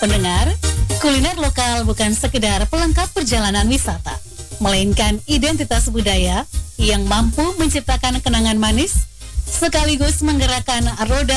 Pendengar, kuliner lokal bukan sekedar pelengkap perjalanan wisata, melainkan identitas budaya yang mampu menciptakan kenangan manis sekaligus menggerakkan roda